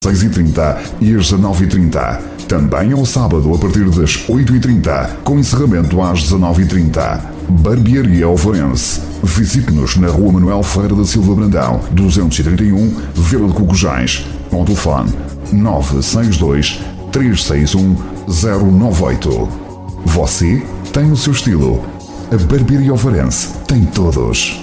6h30 e às 19h30. Também ao sábado a partir das 8h30, com encerramento às 19h30. Barbearia Ovarense. Visite-nos na Rua Manuel Ferreira da Silva Brandão, 231, Vila de Cocujães. Com o telefone 962 361 098. Você tem o seu estilo. A Barbearia Ovarense tem todos.